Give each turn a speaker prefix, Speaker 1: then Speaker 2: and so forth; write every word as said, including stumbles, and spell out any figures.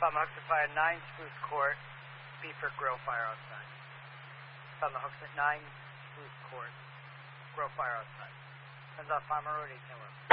Speaker 1: on the hooks at fire nine Spruce Court, B for grill fire outside. On the hooks at nine Spruce Court, grill fire outside. Depends on Farmer Road, eighteen eleven.